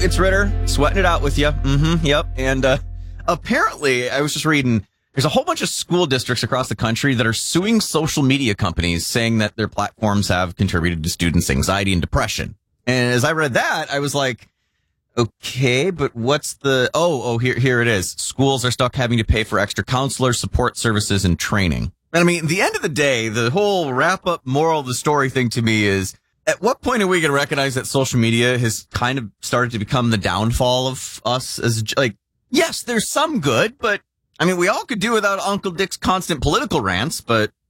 it's Ritter, sweating it out with you. Yep. And apparently, I was just reading, there's a whole bunch of school districts across the country that are suing social media companies saying that their platforms have contributed to students' anxiety and depression. And as I read that, I was like, okay, but what's the... Here it is. Schools are stuck having to pay for extra counselors, support services, and training. And I mean, at the end of the day, the whole wrap-up moral of the story thing to me is, at what point are we going to recognize that social media has kind of started to become the downfall of us as, like, yes, there's some good, but, I mean, we all could do without Uncle Dick's constant political rants, but